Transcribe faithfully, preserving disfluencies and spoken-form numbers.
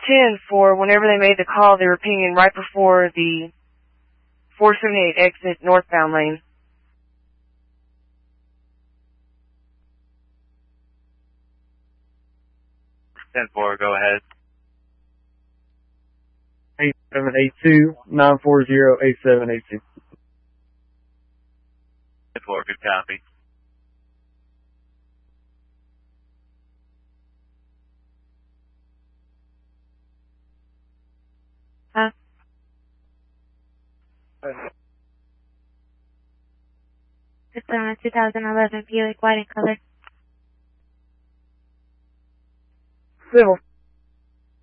ten for whenever they made the call, they were pinging right before the four seventy-eight exit northbound lane. ten four, go ahead. eight seven eight two, nine four zero, eight seven eight two. ten four, good copy. Huh? It's a two thousand eleven Buick white in color. Civil.